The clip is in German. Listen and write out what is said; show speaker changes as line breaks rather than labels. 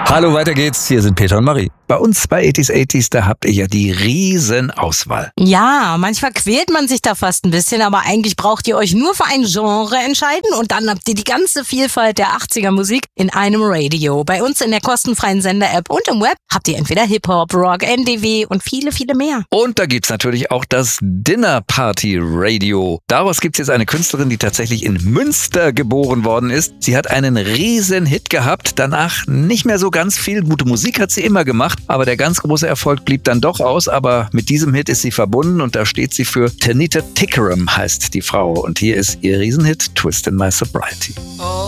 Hallo, weiter geht's. Hier sind Peter und Marie. Bei uns bei 80s, da habt ihr ja die Riesenauswahl.
Ja, manchmal quält man sich da fast ein bisschen, aber eigentlich braucht ihr euch nur für ein Genre entscheiden und dann habt ihr die ganze Vielfalt der 80er Musik in einem Radio. Bei uns in der kostenfreien Sender-App und im Web habt ihr entweder Hip-Hop, Rock, NDW und viele, viele mehr.
Und da gibt's natürlich auch das Dinner Party Radio. Daraus gibt's jetzt eine Künstlerin, die tatsächlich in Münster geboren worden ist. Sie hat einen riesen Hit gehabt, danach nicht mehr so ganz viel. Gute Musik hat sie immer gemacht, aber der ganz große Erfolg blieb dann doch aus. Aber mit diesem Hit ist sie verbunden und da steht sie für Tanita Tikaram, heißt die Frau. Und hier ist ihr Riesenhit Twist in My Sobriety.